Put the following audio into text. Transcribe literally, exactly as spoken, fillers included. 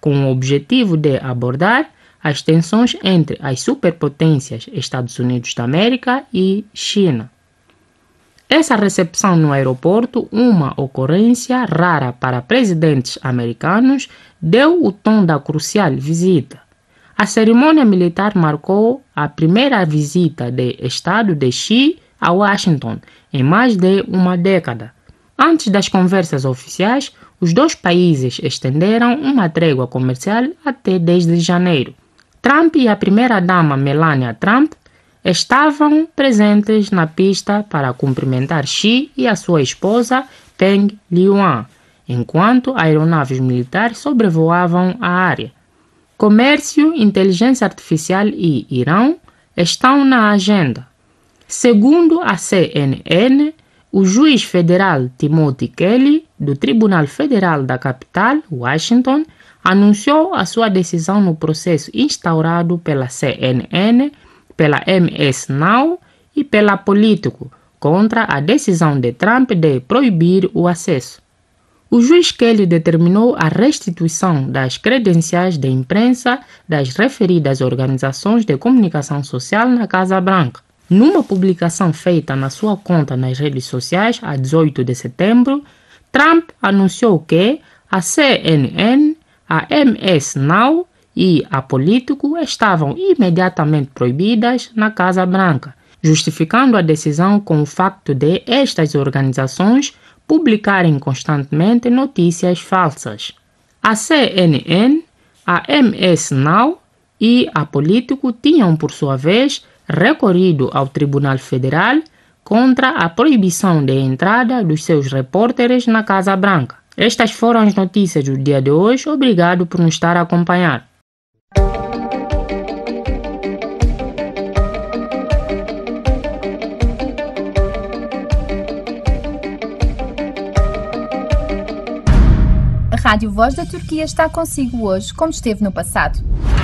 com o objetivo de abordar as tensões entre as superpotências Estados Unidos da América e China. Essa recepção no aeroporto, uma ocorrência rara para presidentes americanos, deu o tom da crucial visita. A cerimônia militar marcou a primeira visita de Estado de Xi a Washington em mais de uma década. Antes das conversas oficiais, os dois países estenderam uma trégua comercial até dez de janeiro. Trump e a primeira-dama Melania Trump estavam presentes na pista para cumprimentar Xi e a sua esposa Peng Liyuan, enquanto aeronaves militares sobrevoavam a área. Comércio, inteligência artificial e Irão estão na agenda. Segundo a C N N, o juiz federal Timothy Kelly, do Tribunal Federal da capital, Washington, anunciou a sua decisão no processo instaurado pela C N N, pela M S Now e pela Político contra a decisão de Trump de proibir o acesso. O juiz Kelly determinou a restituição das credenciais de imprensa das referidas organizações de comunicação social na Casa Branca. Numa publicação feita na sua conta nas redes sociais, a dezoito de setembro, Trump anunciou que a C N N, a M S Now e a Político estavam imediatamente proibidas na Casa Branca, justificando a decisão com o facto de estas organizações publicarem constantemente notícias falsas. A C N N, a M S Now e a Político tinham, por sua vez, recorrido ao Tribunal Federal contra a proibição de entrada dos seus repórteres na Casa Branca. Estas foram as notícias do dia de hoje. Obrigado por nos estar a acompanhar. A Rádio Voz da Turquia está consigo hoje, como esteve no passado.